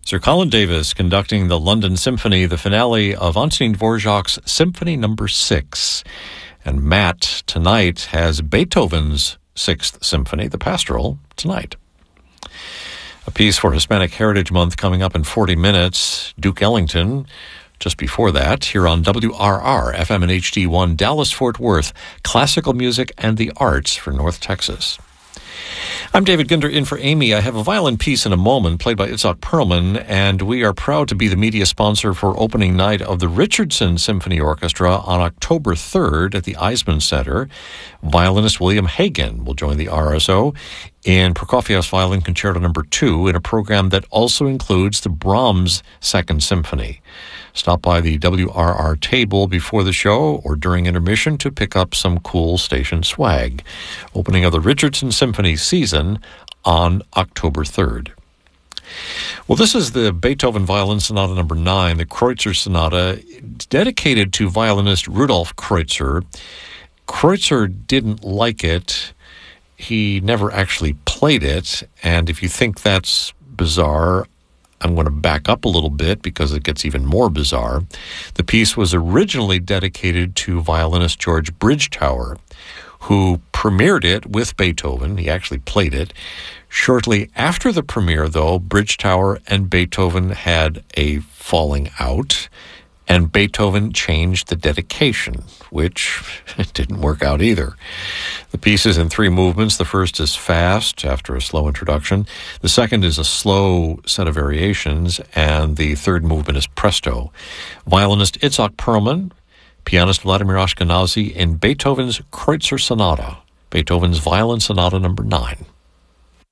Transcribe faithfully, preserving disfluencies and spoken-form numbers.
Sir Colin Davis conducting the London Symphony, the finale of Antonin Dvorak's Symphony Number Six. And Matt tonight has Beethoven's Sixth Symphony, the Pastoral, tonight. A piece for Hispanic Heritage Month coming up in forty minutes. Duke Ellington, just before that, here on W R R, F M and H D one, Dallas-Fort Worth, classical music and the arts for North Texas. I'm David Ginder in for Amy. I have a violin piece in a moment played by Itzhak Perlman, and we are proud to be the media sponsor for opening night of the Richardson Symphony Orchestra on October third at the Eisman Center. Violinist William Hagen will join the R S O in Prokofiev's Violin Concerto Number two in a program that also includes the Brahms Second Symphony. Stop by the W R R table before the show or during intermission to pick up some cool station swag. Opening of the Richardson Symphony season on October third. Well, this is the Beethoven Violin Sonata Number nine, the Kreutzer Sonata, dedicated to violinist Rudolf Kreutzer. Kreutzer didn't like it. He never actually played it, and if you think that's bizarre, I'm going to back up a little bit because it gets even more bizarre. The piece was originally dedicated to violinist George Bridgetower, who premiered it with Beethoven. He actually played it. Shortly after the premiere, though, Bridgetower and Beethoven had a falling out, and Beethoven changed the dedication, which didn't work out either. The piece is in three movements. The first is fast, after a slow introduction. The second is a slow set of variations, and the third movement is presto. Violinist Itzhak Perlman, pianist Vladimir Ashkenazy in Beethoven's Kreutzer Sonata, Beethoven's Violin Sonata Number nine.